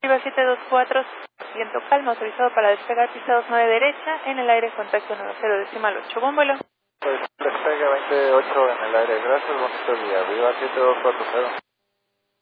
Viva 724, viento calmo, autorizado para despegar pisados 9 derecha, en el aire contacto 90.8, buen vuelo. Pues despegue 28 en el aire, gracias, bonito día, Viva 7240.